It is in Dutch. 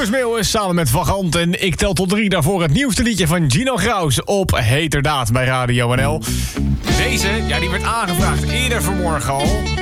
Guus Meeuwis samen met Vagant en Ik Tel Tot 3. Daarvoor het nieuwste liedje van Gino Graus op Heterdaad bij Radio NL. Deze, die werd aangevraagd eerder vanmorgen al.